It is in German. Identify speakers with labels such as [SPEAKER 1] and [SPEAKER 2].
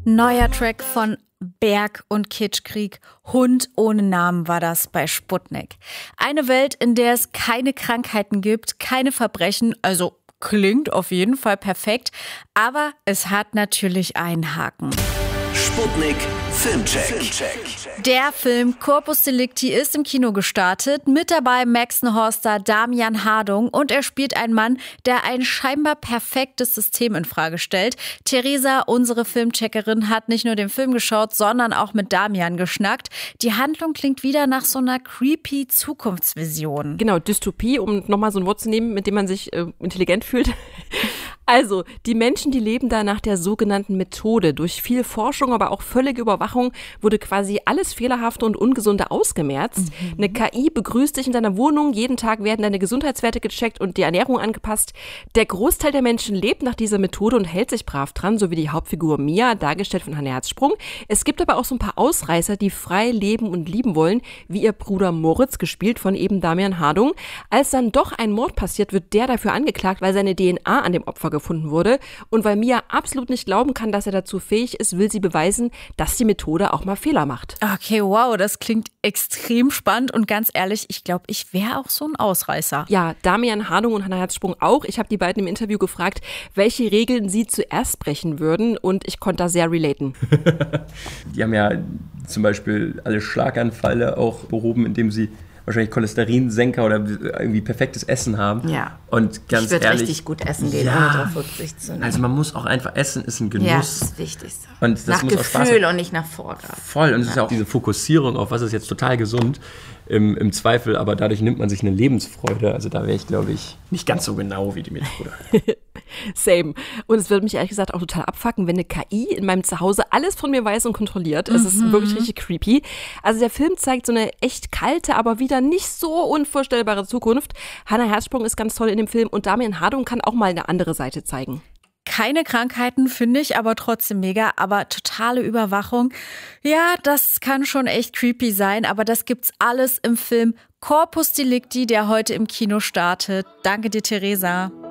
[SPEAKER 1] Neuer Track von Berg und Kitschkrieg. Hund ohne Namen war das bei Sputnik. Eine Welt, in der es keine Krankheiten gibt, keine Verbrechen, also klingt auf jeden Fall perfekt, aber es hat natürlich einen Haken.
[SPEAKER 2] Sputnik Filmcheck.
[SPEAKER 1] Der Film Corpus Delicti ist im Kino gestartet. Mit dabei Maxen-Horster Damian Hardung und er spielt einen Mann, der ein scheinbar perfektes System in Frage stellt. Theresa, unsere Filmcheckerin, hat nicht nur den Film geschaut, sondern auch mit Damian geschnackt. Die Handlung klingt wieder nach so einer creepy Zukunftsvision.
[SPEAKER 3] Genau, Dystopie, um nochmal so ein Wort zu nehmen, mit dem man sich intelligent fühlt. Also, die Menschen, die leben da nach der sogenannten Methode. Durch viel Forschung, aber auch völlige Überwachung wurde quasi alles Fehlerhafte und Ungesunde ausgemerzt. Eine KI begrüßt dich in deiner Wohnung, jeden Tag werden deine Gesundheitswerte gecheckt und die Ernährung angepasst. Der Großteil der Menschen lebt nach dieser Methode und hält sich brav dran, so wie die Hauptfigur Mia, dargestellt von Hanne Herzsprung. Es gibt aber auch so ein paar Ausreißer, die frei leben und lieben wollen, wie ihr Bruder Moritz, gespielt von eben Damian Hardung. Als dann doch ein Mord passiert, wird der dafür angeklagt, weil seine DNA an dem Opfer gefunden wurde. Und weil Mia absolut nicht glauben kann, dass er dazu fähig ist, will sie beweisen, dass die Methode auch mal Fehler macht.
[SPEAKER 1] Okay, wow, das klingt extrem spannend und ganz ehrlich, ich glaube, ich wäre auch so ein Ausreißer.
[SPEAKER 3] Ja, Damian Hardung und Hanne Herzsprung auch. Ich habe die beiden im Interview gefragt, welche Regeln sie zuerst brechen würden und ich konnte da sehr relaten.
[SPEAKER 4] Die haben ja zum Beispiel alle Schlaganfälle auch behoben, indem sie wahrscheinlich Cholesterinsenker oder irgendwie perfektes Essen haben.
[SPEAKER 5] Ja.
[SPEAKER 4] Und ganz
[SPEAKER 5] ich würde
[SPEAKER 4] ehrlich,
[SPEAKER 5] richtig gut essen gehen,
[SPEAKER 4] ja,
[SPEAKER 5] ohne darauf Rücksicht zu nehmen.
[SPEAKER 4] Also man muss auch einfach essen, ist ein Genuss.
[SPEAKER 5] Ja, das ist das Wichtigste.
[SPEAKER 4] Und das
[SPEAKER 5] nach
[SPEAKER 4] muss auch Spaß
[SPEAKER 5] Gefühl
[SPEAKER 4] haben.
[SPEAKER 5] und nicht nach Vorgabe.
[SPEAKER 4] Voll. Und es ist ja auch diese Fokussierung auf was ist jetzt total gesund im Zweifel, aber dadurch nimmt man sich eine Lebensfreude. Also da wäre ich, glaube ich, nicht ganz so genau wie die Methode.
[SPEAKER 3] Same. Und es würde mich ehrlich gesagt auch total abfucken, wenn eine KI in meinem Zuhause alles von mir weiß und kontrolliert. Es ist wirklich richtig creepy. Also der Film zeigt so eine echt kalte, aber wieder nicht so unvorstellbare Zukunft. Hanne Herzsprung ist ganz toll in dem Film und Damian Hardung kann auch mal eine andere Seite zeigen.
[SPEAKER 1] Keine Krankheiten, finde ich, aber trotzdem mega, aber totale Überwachung. Ja, das kann schon echt creepy sein, aber das gibt's alles im Film Corpus Delicti, der heute im Kino startet. Danke dir, Theresa.